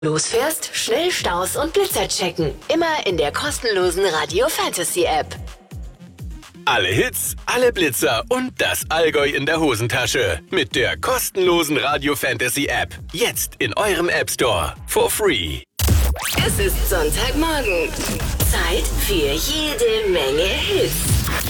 Losfährst, schnell Staus und Blitzer checken. Immer in der kostenlosen Radio Fantasy App. Alle Hits, alle Blitzer und das Allgäu in der Hosentasche. Mit der kostenlosen Radio Fantasy App. Jetzt in eurem App Store. For free. Es ist Sonntagmorgen. Zeit für jede Menge Hits.